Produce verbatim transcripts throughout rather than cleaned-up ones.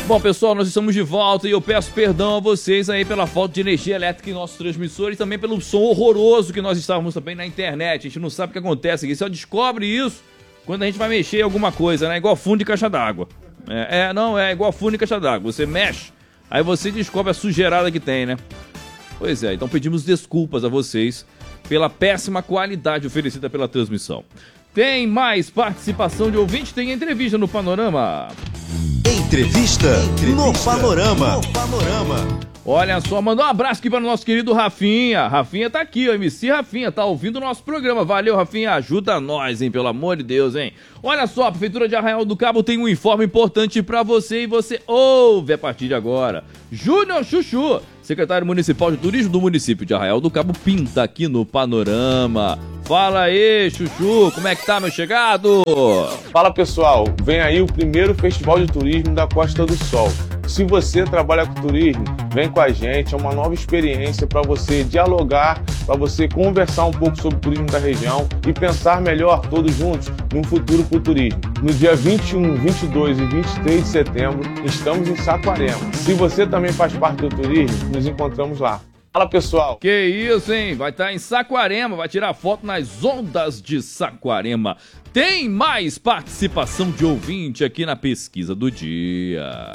Bom, pessoal, nós estamos de volta e eu peço perdão a vocês aí pela falta de energia elétrica em nossos transmissores e também pelo som horroroso que nós estávamos também na internet. A gente não sabe o que acontece aqui, só descobre isso quando a gente vai mexer em alguma coisa, né? Igual fundo de caixa d'água. É, é, não, é igual fundo de caixa d'água. Você mexe, aí você descobre a sujeirada que tem, né? Pois é, então pedimos desculpas a vocês pela péssima qualidade oferecida pela transmissão. Tem mais participação de ouvinte, tem entrevista no Panorama. Entrevista, Entrevista no Panorama. No Panorama. Olha só, mandou um abraço aqui para o nosso querido Rafinha. Rafinha tá aqui, o M C Rafinha, tá ouvindo o nosso programa. Valeu, Rafinha, ajuda nós, hein, pelo amor de Deus, hein. Olha só, a Prefeitura de Arraial do Cabo tem um informe importante para você e você ouve a partir de agora. Júnior Chuchu, secretário municipal de turismo do município de Arraial do Cabo, pinta aqui no Panorama. Fala aí, Chuchu, como é que tá, meu chegado? Fala, pessoal, vem aí o primeiro Festival de Turismo da Costa do Sol. Se você trabalha com turismo, vem com a gente, é uma nova experiência para você dialogar, para você conversar um pouco sobre o turismo da região e pensar melhor todos juntos num futuro para o turismo. No dia vinte e um, vinte e dois e vinte e três de setembro, estamos em Saquarema. Se você também faz parte do turismo, nos encontramos lá. Fala, pessoal. Que isso, hein? Vai estar em Saquarema, vai tirar foto nas ondas de Saquarema. Tem mais participação de ouvinte aqui na pesquisa do dia.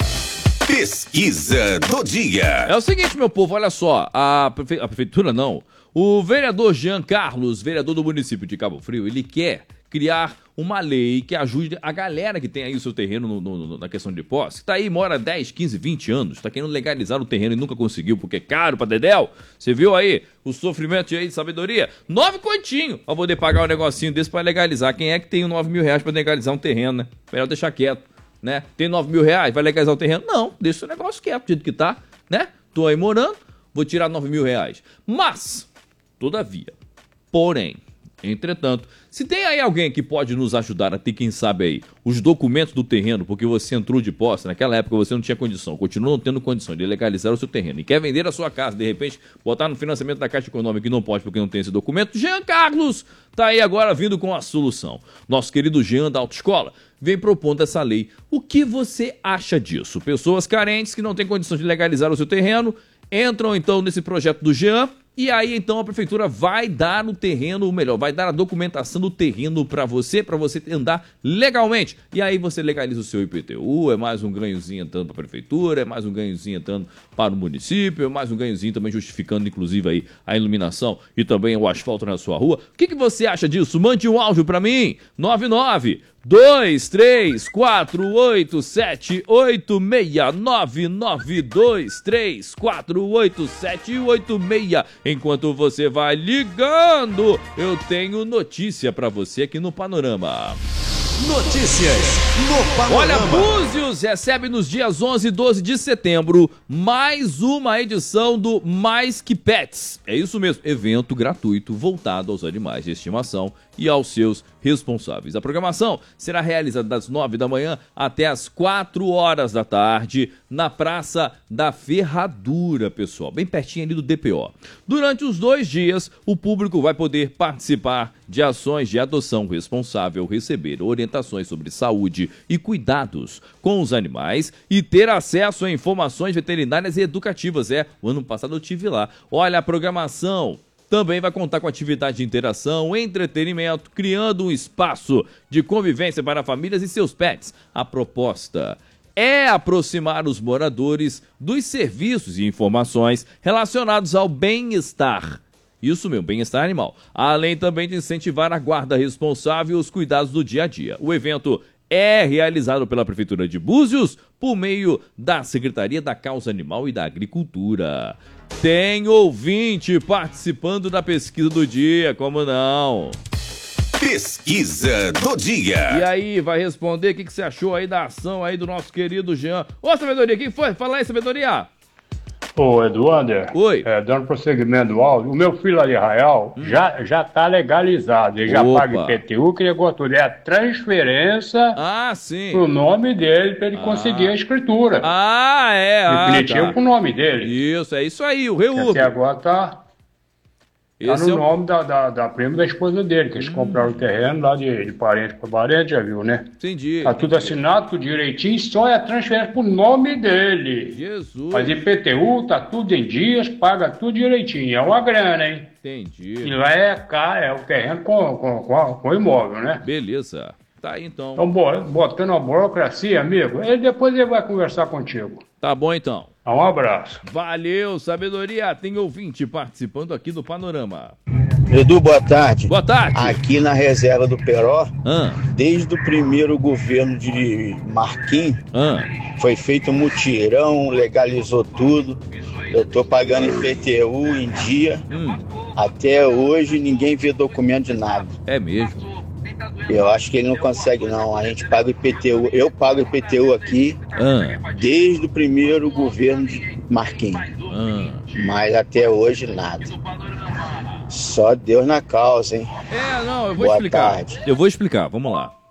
Pesquisa do dia. É o seguinte, meu povo, olha só, a, prefe... a prefeitura não, o vereador Jean Carlos, vereador do município de Cabo Frio, ele quer criar uma lei que ajude a galera que tem aí o seu terreno no, no, na questão de posse, que tá aí, mora dez, quinze, vinte anos, tá querendo legalizar o terreno e nunca conseguiu, porque é caro pra dedéu. Você viu aí o sofrimento aí de sabedoria? Nove continhos pra poder pagar um negocinho desse pra legalizar. Quem é que tem nove mil reais pra legalizar um terreno, né? Melhor deixar quieto. Né? Tem nove mil reais, vai legalizar o terreno? Não, deixa o negócio quieto, do jeito que tá, né? Tô aí morando, vou tirar nove mil reais. Mas, todavia, porém, entretanto, se tem aí alguém que pode nos ajudar a ter, quem sabe aí, os documentos do terreno, porque você entrou de posse, naquela época você não tinha condição, continua não tendo condição de legalizar o seu terreno e quer vender a sua casa, de repente, botar no financiamento da Caixa Econômica e não pode porque não tem esse documento, Jean Carlos tá aí agora vindo com a solução. Nosso querido Jean da Autoescola vem propondo essa lei. O que você acha disso? Pessoas carentes que não têm condição de legalizar o seu terreno entram então nesse projeto do Jean e aí então a prefeitura vai dar no terreno, ou melhor, vai dar a documentação do terreno para você, para você andar legalmente. E aí você legaliza o seu I P T U, é mais um ganhozinho entrando para a prefeitura, é mais um ganhozinho entrando para o município, é mais um ganhozinho também justificando inclusive aí a iluminação e também o asfalto na sua rua. O que, que você acha disso? Mande um áudio para mim, nove nove dois três quatro oito sete oito seis, nove nove dois três quatro oito sete oito seis. Enquanto você vai ligando, eu tenho notícia pra você aqui no Panorama. Notícias no Panorama. Olha, Búzios recebe nos dias onze e doze de setembro mais uma edição do Mais Que Pets. É isso mesmo, evento gratuito voltado aos animais de estimação e aos seus responsáveis. A programação será realizada das nove da manhã até as quatro horas da tarde na Praça da Ferradura, pessoal, bem pertinho ali do D P O. Durante os dois dias, o público vai poder participar de ações de adoção responsável, receber orientações sobre saúde e cuidados com os animais e ter acesso a informações veterinárias e educativas. É, o ano passado eu tive lá. Olha, a programação também vai contar com atividade de interação, entretenimento, criando um espaço de convivência para famílias e seus pets. A proposta é aproximar os moradores dos serviços e informações relacionados ao bem-estar. Isso mesmo, bem-estar animal. Além também de incentivar a guarda responsável e os cuidados do dia a dia. O evento é realizado pela Prefeitura de Búzios por meio da Secretaria da Causa Animal e da Agricultura. Tem ouvinte participando da pesquisa do dia, como não? Pesquisa do dia. E aí, vai responder o que, que você achou aí da ação aí do nosso querido Jean. Ô, Sabedoria, quem foi? Fala aí, Sabedoria. Ô, Eduander, Oi. É, dando prosseguimento do áudio, o meu filho lá de Arraial hum. já, já tá legalizado, ele já Opa. paga I P T U, que ele gostaria a transferência ah, sim. pro nome dele para ele ah. conseguir a escritura. Ah, é. Definitivo ah, tá. com o nome dele. Isso, é isso aí, o Reúbe. Até agora tá... Tá Esse no é o- nome da, da, da prima da esposa dele, que eles compraram o terreno lá de, de parente para parente, já viu, né? Entendi. Tá tudo assinado, tudo direitinho, só é a transferência pro nome dele. Jesus. Mas I P T U, tá tudo em dias, paga tudo direitinho. É uma grana, hein? E Entendi. lá é cá, é o terreno com, com, com, com imóvel, né? Beleza. Tá aí então. Então, bo- botando a burocracia, amigo, ele depois ele vai conversar contigo. Tá bom então. Um abraço. Valeu, sabedoria. Tem ouvinte participando aqui do Panorama. Edu, boa tarde. Boa tarde. Aqui na reserva do Peró, Ah, desde o primeiro governo de Marquinhos, ah. foi feito um mutirão, legalizou tudo. Eu tô pagando I P T U em dia. Hum, Até hoje ninguém vê documento de nada. é mesmo. Eu acho que ele não consegue não. A gente paga I P T U. Eu pago I P T U aqui Ah, desde o primeiro governo de Marquinhos. ah. Mas até hoje nada. Só Deus na causa, hein? É, não, eu vou Boa explicar. tarde. Eu vou explicar, vamos lá.